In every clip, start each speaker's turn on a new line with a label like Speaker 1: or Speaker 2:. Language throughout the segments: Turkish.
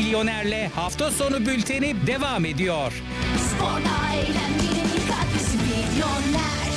Speaker 1: Milyoner'le hafta sonu bülteni devam ediyor.
Speaker 2: Sporla eğlenmenin katkısı Milyoner.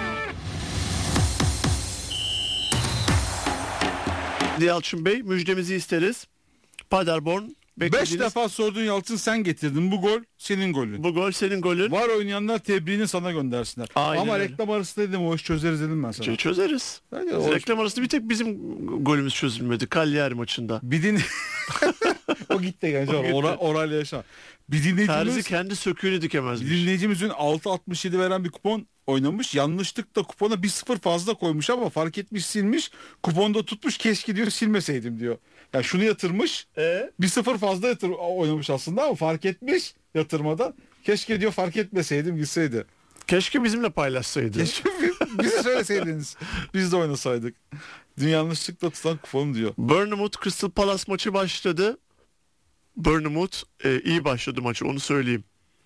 Speaker 3: Yalçın Bey, müjdemizi isteriz. Paderborn
Speaker 4: 5 defa sorduğun Yalçın, sen getirdin. Bu gol senin golün.
Speaker 3: Bu gol senin golün.
Speaker 4: Var oynayanlar tebriğini sana göndersinler.
Speaker 3: Aynen
Speaker 4: ama
Speaker 3: öyle.
Speaker 4: reklam arası dedim, o iş çözeriz dedim ben sana.
Speaker 3: Çözeriz.
Speaker 4: Bence
Speaker 3: Biz
Speaker 4: o-
Speaker 3: reklam arasında bir tek bizim golümüz çözülmedi. Cagliari maçında.
Speaker 4: Bir din... o gitti gençler.
Speaker 3: O gitti.
Speaker 4: Oral yaşa. Bir dinleyicimiz,
Speaker 3: Terzi kendi söküğünü
Speaker 4: bir
Speaker 3: dikemezmiş.
Speaker 4: dinleyicimizin 6.67 veren bir kupon oynamış. Yanlışlıkla kupona 1-0 fazla koymuş ama fark etmiş, silmiş. Kuponda tutmuş, keşke diyor silmeseydim diyor. Ya şunu yatırmış. 1-0 fazla oynamış aslında ama fark etmiş yatırmadan. Keşke diyor fark etmeseydim, gitseydi.
Speaker 3: Keşke bizimle paylaşsaydı.
Speaker 4: Keşke bize söyleseydiniz. Biz de oynasaydık. Dün yanlışlıkla tutan kuponu diyor.
Speaker 3: Bournemouth Crystal Palace maçı başladı. Bournemouth iyi başladı maçı, onu söyleyeyim.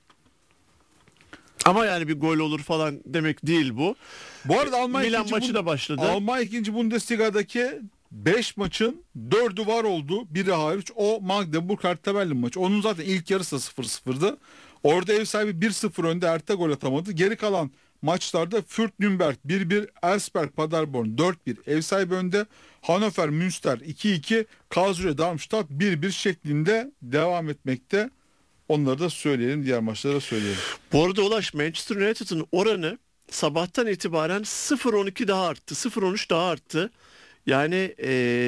Speaker 3: Ama yani bir gol olur falan demek değil bu.
Speaker 4: Bu arada Almanya
Speaker 3: Milan
Speaker 4: ikinci
Speaker 3: maçı da başladı.
Speaker 4: Almanya 2. Bundesliga'daki 5 maçın 4'ü var oldu. Biri hariç, o Magdeburg Hertha Berlin maçı. Onun zaten ilk yarısı da 0-0'dı. Orada ev sahibi 1-0 önde, Hertha gol atamadı. Geri kalan maçlarda Fürth Nürnberg 1-1, Elfsberg Paderborn 4-1 ev sahibi önde. Hannover Münster 2-2, Karlsruhe Darmstadt 1-1 şeklinde devam etmekte. Onları da söyleyelim, diğer maçları da söyleyelim.
Speaker 3: Bu arada Ulaş, Manchester United'ın oranı sabahtan itibaren 0.12 daha arttı. 0.13 daha arttı. Yani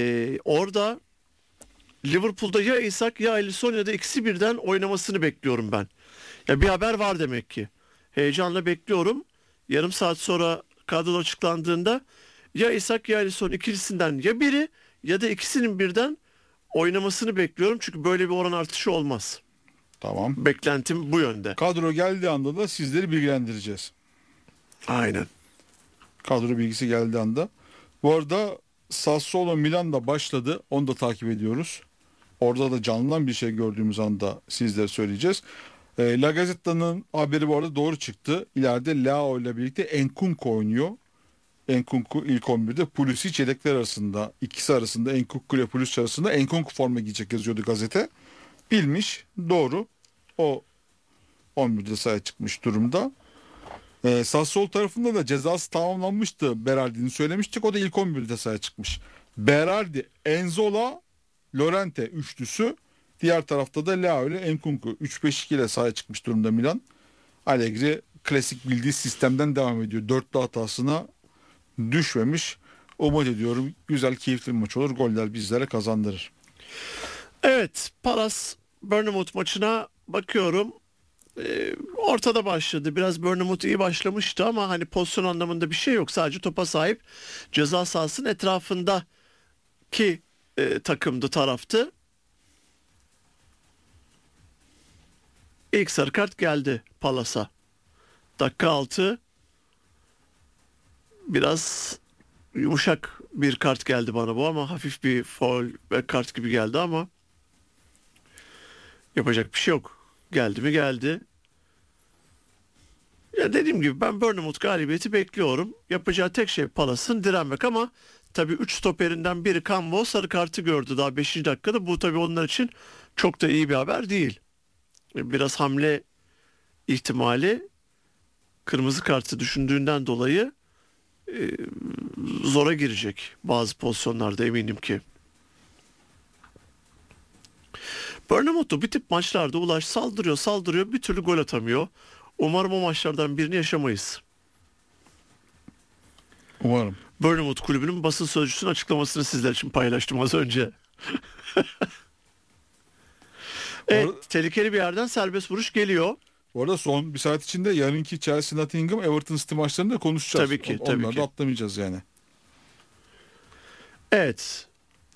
Speaker 3: orada Liverpool'da ya Isak ya Alisson ya da ikisi birden oynamasını bekliyorum ben. Ya bir haber var demek ki. Heyecanla bekliyorum. Yarım saat sonra kadro açıklandığında ya Isak ya Alisson ikilisinden ya biri ya da ikisinin birden oynamasını bekliyorum. Çünkü böyle bir oran artışı olmaz.
Speaker 4: Tamam.
Speaker 3: Beklentim bu yönde.
Speaker 4: Kadro geldiği anda da sizleri bilgilendireceğiz.
Speaker 3: Aynen.
Speaker 4: Kadro bilgisi geldiği anda. Bu arada Sassuolo Milan'da başladı. Onu da takip ediyoruz. Orada da canlıdan bir şey gördüğümüz anda sizlere söyleyeceğiz. La Gazzetta'nın haberi bu arada doğru çıktı. İleride Leao ile birlikte Enkunku oynuyor. Enkunku ilk 11'de, Pulisic yedekler arasında. İkisi arasında, Enkunku ile Pulisic arasında Enkunku forma giyecek yazıyordu gazete. Bilmiş, doğru. O 11'de sahaya çıkmış durumda. Sassuolo tarafında da cezası tamamlanmıştı. Berardi'ni söylemiştik. O da ilk 11'de sahaya çıkmış. Berardi, Enzola, Llorente üçlüsü. Diğer tarafta da Leao ile Enkunku. 3-5-2 ile sahaya çıkmış durumda Milan. Allegri klasik bildiği sistemden devam ediyor. Dörtlü hatasına düşmemiş. Umut ediyorum güzel, keyifli bir maç olur. Goller bizlere kazandırır.
Speaker 3: Evet, Palace Bournemouth maçına bakıyorum. Ortada başladı. Biraz Bournemouth iyi başlamıştı ama hani pozisyon anlamında bir şey yok. Sadece topa sahip, ceza sahasının etrafındaki takımdı, taraftı. İlk sarı kart geldi Palace'a. Dakika 6. Biraz yumuşak bir kart geldi bana bu, ama hafif bir faul ve kart gibi geldi ama yapacak bir şey yok. Geldi mi geldi. Ya dediğim gibi ben Bournemouth galibiyeti bekliyorum. Yapacağı tek şey Palace'ın direnmek, ama tabii 3 stoperinden biri Cambo sarı kartı gördü daha 5. dakikada. Bu tabii onlar için çok da iyi bir haber değil. Biraz hamle ihtimali, kırmızı kartı düşündüğünden dolayı zora girecek bazı pozisyonlarda, eminim ki. Bournemouth'u bir tip maçlarda Ulaş saldırıyor bir türlü gol atamıyor. Umarım o maçlardan birini yaşamayız.
Speaker 4: Umarım.
Speaker 3: Bournemouth kulübünün basın sözcüsünün açıklamasını sizler için paylaştım az önce. Evet, tehlikeli bir yerden serbest vuruş geliyor.
Speaker 4: Bu arada son bir saat içinde yarınki Chelsea, Nottingham, Everton City maçlarını da konuşacağız.
Speaker 3: Tabii ki, tabii
Speaker 4: Onları
Speaker 3: ki.
Speaker 4: da atlamayacağız yani.
Speaker 3: Evet.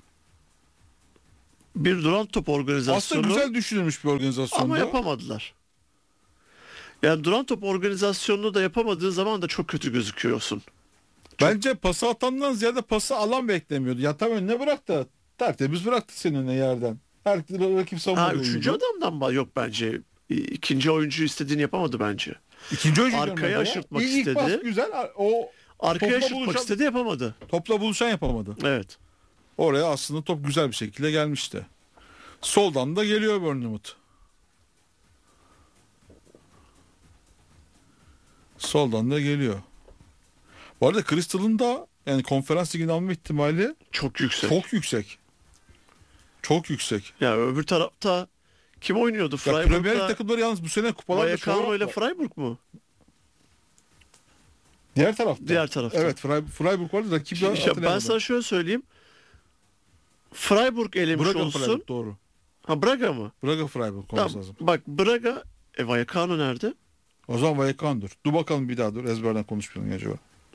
Speaker 3: Bir duran top organizasyonu.
Speaker 4: Aslında güzel düşünülmüş bir organizasyondu.
Speaker 3: Ama yapamadılar. Yani duran top organizasyonunu da yapamadığın zaman da çok kötü gözüküyorsun.
Speaker 4: Bence pası atandan ziyade pası alan beklemiyordu. Ya tam önüne bıraktı. Tertemiz bıraktı senin önüne yerden. Her rakip savunma.
Speaker 3: Üçüncü adamdan yok bence. İkinci oyuncu istediğini yapamadı bence.
Speaker 4: İkinci oyuncu
Speaker 3: arkaya aşırtmak
Speaker 4: İlk
Speaker 3: istedi.
Speaker 4: pas güzel. O
Speaker 3: arkaya
Speaker 4: topla
Speaker 3: aşırtmak istedi, yapamadı.
Speaker 4: Topla buluşan yapamadı.
Speaker 3: Evet.
Speaker 4: Oraya aslında top güzel bir şekilde gelmişti. Soldan da geliyor Bournemouth. Soldan da geliyor. Bu arada Crystal'ın da yani konferans ligini alma ihtimali
Speaker 3: Çok yüksek.
Speaker 4: çok yüksek. Çok yüksek.
Speaker 3: Ya öbür tarafta kim oynuyordu?
Speaker 4: Ya Premier Lig
Speaker 3: Freiburg'da
Speaker 4: takımları yalnız bu sene kupalarda
Speaker 3: Vallecano ile Freiburg mu?
Speaker 4: Diğer tarafta.
Speaker 3: Diğer tarafta.
Speaker 4: Evet, Freiburg vardı, rakibi
Speaker 3: Ya ben
Speaker 4: hatırlayamadım.
Speaker 3: sana şöyle söyleyeyim. Freiburg elemiş
Speaker 4: Braga
Speaker 3: olsun.
Speaker 4: Freiburg, doğru.
Speaker 3: Ha, Braga mı?
Speaker 4: Braga Freiburg olması
Speaker 3: Tamam.
Speaker 4: lazım.
Speaker 3: Bak Braga, Vallecano nerede?
Speaker 4: O zaman Vallecano'dur. Dur bakalım bir daha dur. Ezberden konuşmayalım acaba.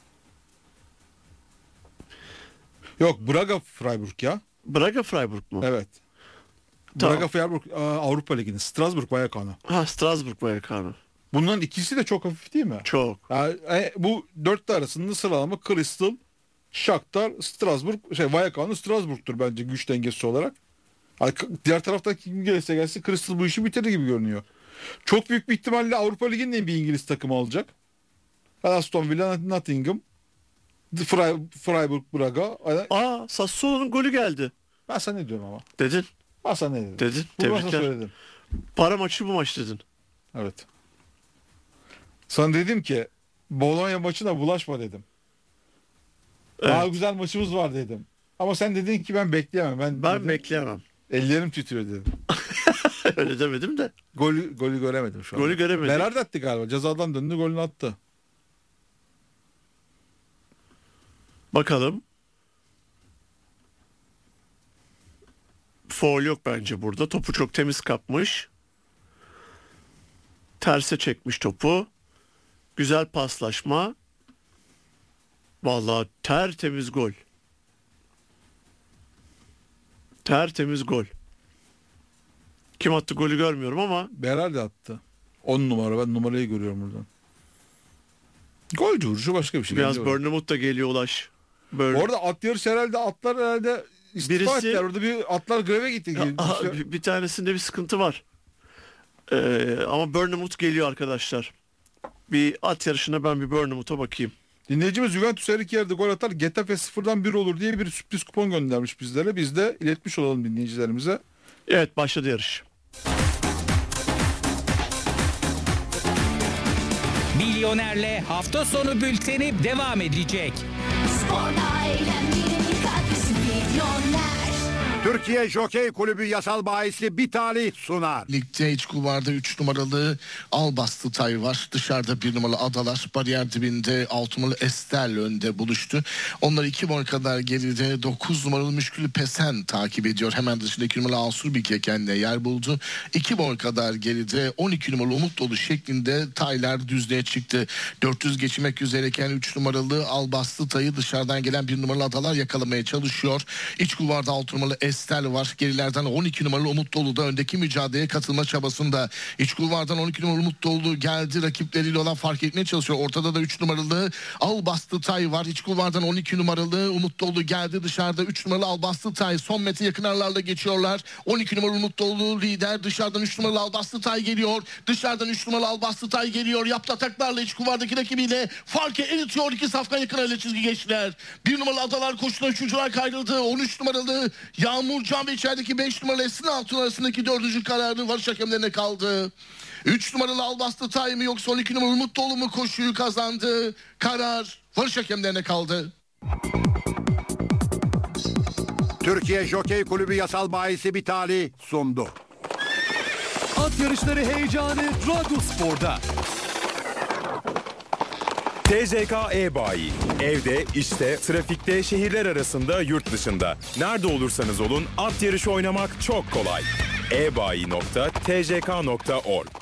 Speaker 4: Yok, Braga Freiburg ya.
Speaker 3: Braga Freiburg mu?
Speaker 4: Evet.
Speaker 3: Tamam.
Speaker 4: Braga Freiburg Avrupa Ligi'nin. Strasbourg Vallecano.
Speaker 3: Ha, Strasbourg Vallecano.
Speaker 4: Bunların ikisi de çok hafif değil mi?
Speaker 3: Çok.
Speaker 4: Yani, bu dörtlü arasında sıralama Crystal, Shakhtar, Strasbourg, Vallecano, Strasbourg'tur bence güç dengesi olarak. Yani diğer taraftan kim gelirse gelsin Crystal bu işi bitirir gibi görünüyor. Çok büyük bir ihtimalle Avrupa Ligi'nin en bir İngiliz takımı alacak. Aston Villa, Nottingham, Freiburg, Braga.
Speaker 3: Aa, Sassuolo'nun golü geldi.
Speaker 4: Ben sana ne diyorum ama?
Speaker 3: Dedin.
Speaker 4: Ben sana ne dedim?
Speaker 3: Dedin.
Speaker 4: Bu maçta
Speaker 3: Tebrikler.
Speaker 4: söyledim.
Speaker 3: Para maçı bu maç dedin.
Speaker 4: Evet. Sana dedim ki Bologna maçına bulaşma dedim. Daha
Speaker 3: Evet.
Speaker 4: güzel maçımız var dedim. Ama sen dedin ki ben bekleyemem.
Speaker 3: Ben
Speaker 4: dedim,
Speaker 3: bekleyemem.
Speaker 4: ellerim titriyor dedim.
Speaker 3: Öyle demedim de.
Speaker 4: Golü göremedim şu an.
Speaker 3: Golü göremedik.
Speaker 4: Berard attı galiba. Cezadan döndü, golünü attı.
Speaker 3: Bakalım. Foul yok bence burada. Topu çok temiz kapmış. Terse çekmiş topu. Güzel paslaşma. Vallahi tertemiz gol. Tertemiz gol. Kim attı golü görmüyorum ama
Speaker 4: Berard attı. 10 numara. Ben numarayı görüyorum buradan. Golcü vuruşu başka bir şey.
Speaker 3: biraz
Speaker 4: Geliyor.
Speaker 3: Bournemouth da geliyor Ulaş.
Speaker 4: Orada at yarışı herhalde, atlar herhalde istifa
Speaker 3: Birisi-
Speaker 4: ettiler. Orada bir atlar greve gitti.
Speaker 3: Aha, bir tanesinde bir sıkıntı var. Ama Bournemouth geliyor arkadaşlar. Bir at yarışına ben bir Bournemouth'a bakayım.
Speaker 4: Dinleyicimiz Juventus her iki yerde gol atar, Getafe 0'dan 1 olur diye bir sürpriz kupon göndermiş bizlere. Biz de iletmiş olalım dinleyicilerimize.
Speaker 3: Evet, başladı yarış.
Speaker 1: Milyoner'le hafta sonu bülteni devam edecek.
Speaker 2: Sporla eğlenmenin ilk adresi Milyoner.
Speaker 5: Türkiye Jokey Kulübü yasal bahisli bir talih sunar.
Speaker 6: Ligde iç kulvarda 3 numaralı Albastı Tay var. Dışarıda 1 numaralı Adalar. Bariyer dibinde 6 numaralı Estel önde buluştu. Onlar 2 boy kadar geride 9 numaralı Müşkülü Pesen takip ediyor. Hemen dışındaki numaralı Asur Bilge kendine yer buldu. 2 boy kadar geride 12 numaralı Umut Dolu şeklinde Taylar düzlüğe çıktı. 400 geçmek üzereyken 3 numaralı Albastı Tay'ı dışarıdan gelen 1 numaralı Adalar yakalamaya çalışıyor. İç kulvarda 6 numaralı Estel var. Gerilerden 12 numaralı Umut Dolu da öndeki mücadeleye katılma çabasında. İç kulvardan 12 numaralı Umut Dolu geldi. Rakipleriyle olan fark etmeye çalışıyor. Ortada da 3 numaralı Albastı Tay var. İç kulvardan 12 numaralı Umut Dolu geldi. Dışarıda 3 numaralı Albastı Tay. Son metre yakın aralarla geçiyorlar. 12 numaralı Umut Dolu lider. Dışarıdan 3 numaralı Albastı Tay geliyor. Dışarıdan 3 numaralı Albastı Tay geliyor. Yaptı ataklarla iç kulvardaki rakibiyle farkı eritiyor. 2 safkan yakın arayla çizgi geçtiler. 1 numaralı Adalar koşuda 3.'ler kaydırdı. 13 numaralı Yağmur Can ve içerideki 5 numaralı Esin Altun arasındaki 4. kararı varış hakemlerine kaldı. 3 numaralı Albastı Tay mı yoksa 12 numaralı Umut Dolu mu koşuyu kazandı? Karar varış hakemlerine kaldı.
Speaker 5: Türkiye Jokey Kulübü yasal bahisi bir talih sundu.
Speaker 7: At yarışları heyecanı Radyospor'da.
Speaker 8: TJK e-bayi. Evde, işte, trafikte, şehirler arasında, yurt dışında. Nerede olursanız olun at yarışı oynamak çok kolay. ebayi.tjk.org